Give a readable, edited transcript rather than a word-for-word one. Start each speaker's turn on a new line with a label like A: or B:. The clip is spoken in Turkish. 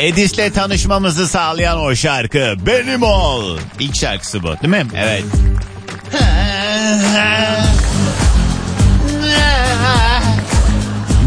A: Edis'le tanışmamızı sağlayan o şarkı Benim Ol. İlk şarkısı bu değil mi? Evet.